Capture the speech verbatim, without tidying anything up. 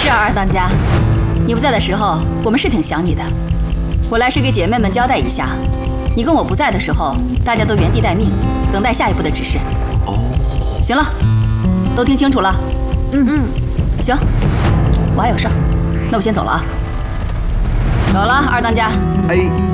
是啊，二当家，你不在的时候，我们是挺想你的。我来是给姐妹们交代一下，你跟我不在的时候，大家都原地待命，等待下一步的指示。 哦， 行了，都听清楚了。嗯嗯，行，我还有事儿，那我先走了啊。走了，二当家。 哎。